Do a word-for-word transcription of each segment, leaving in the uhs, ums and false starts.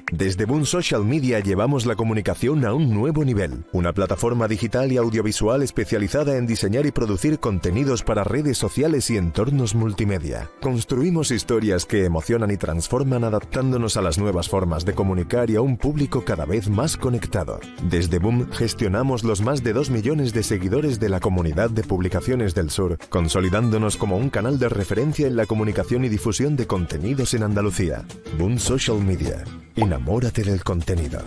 Desde Boom Social Media llevamos la comunicación a un nuevo nivel. Una plataforma digital y audiovisual especializada en diseñar y producir contenidos para redes sociales y entornos multimedia. Construimos historias que emocionan y transforman adaptándonos a las nuevas formas de comunicar y a un público cada vez más conectado. Desde Boom gestionamos los más de dos millones de seguidores de la comunidad de publicaciones del sur, consolidándonos como un canal de referencia en la comunicación y difusión de contenidos en Andalucía. Boom Social Media. Enamórate del contenido.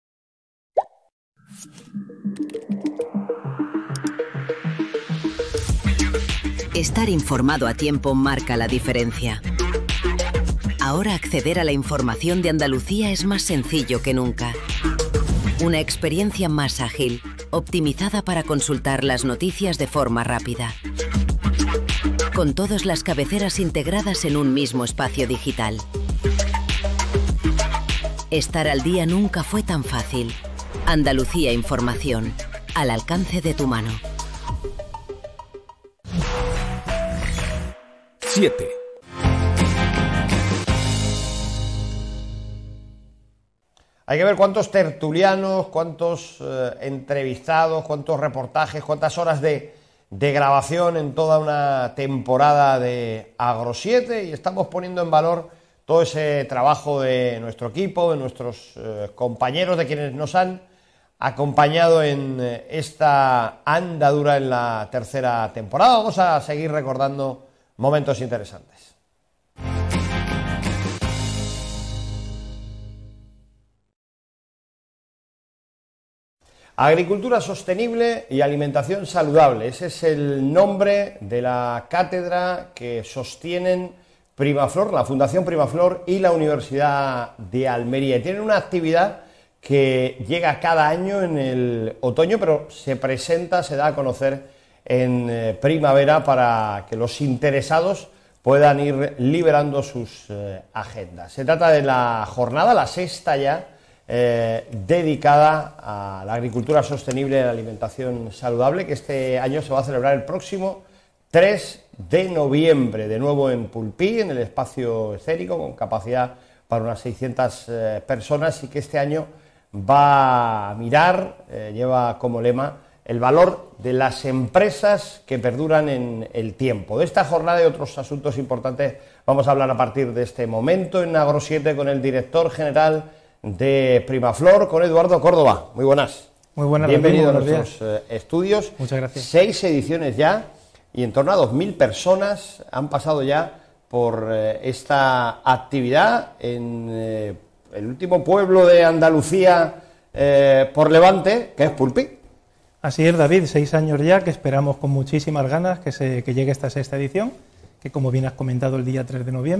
Estar informado a tiempo marca la diferencia. Ahora acceder a la información de Andalucía es más sencillo que nunca. Una experiencia más ágil, optimizada para consultar las noticias de forma rápida. Con todas las cabeceras integradas en un mismo espacio digital. Estar al día nunca fue tan fácil. Andalucía Información, al alcance de tu mano. siete. Hay que ver cuántos tertulianos, cuántos eh, entrevistados, cuántos reportajes, cuántas horas de, de grabación en toda una temporada de Agro siete, y estamos poniendo en valor todo ese trabajo de nuestro equipo, de nuestros eh, compañeros, de quienes nos han acompañado en eh, esta andadura en la tercera temporada. Vamos a seguir recordando momentos interesantes. Agricultura sostenible y alimentación saludable. Ese es el nombre de la cátedra que sostienen Primaflor, la Fundación Primaflor y la Universidad de Almería. Tienen una actividad que llega cada año en el otoño, pero se presenta, se da a conocer en eh, primavera para que los interesados puedan ir liberando sus eh, agendas. Se trata de la jornada, la sexta ya, eh, dedicada a la agricultura sostenible y la alimentación saludable, que este año se va a celebrar el próximo tres de noviembre, de nuevo en Pulpí, en el espacio escénico, con capacidad para unas seiscientas eh, personas, y que este año va a mirar, eh, lleva como lema, el valor de las empresas que perduran en el tiempo. De esta jornada y otros asuntos importantes vamos a hablar a partir de este momento en Agro siete con el director general de Primaflor, con Eduardo Córdoba. Muy buenas. Muy buenas. Bienvenido a nuestros eh, estudios. Muchas gracias. Seis ediciones ya, y en torno a dos mil personas han pasado ya por eh, esta actividad en eh, el último pueblo de Andalucía eh, por Levante, que es Pulpí. Así es, David, seis años ya, que esperamos con muchísimas ganas que, se, que llegue esta sexta edición, que como bien has comentado el día tres de noviembre.